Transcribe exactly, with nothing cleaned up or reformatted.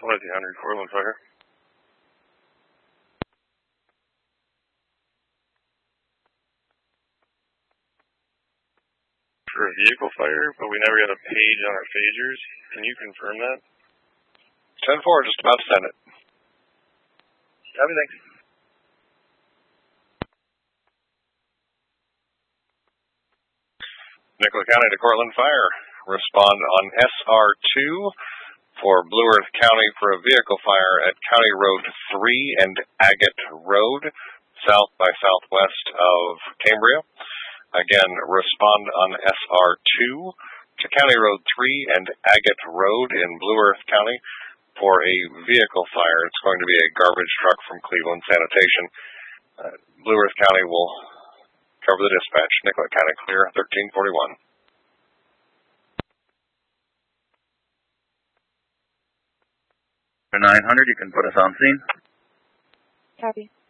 twenty hundred, Cortland Fire. For a vehicle fire, but we never got a page on our phasers. Can you confirm that? ten four, just about to send it. Copy, thanks. Nicollet County to Cortland Fire. Respond on S R two for Blue Earth County for a vehicle fire at County Road three and Agate Road, south by southwest of Cambria. Again, respond on S R two to County Road three and Agate Road in Blue Earth County for a vehicle fire. It's going to be a garbage truck from Cleveland Sanitation. Uh, Blue Earth County will cover the dispatch. Nicollet County clear, thirteen forty-one. nine hundred, you can put us on scene. Copy.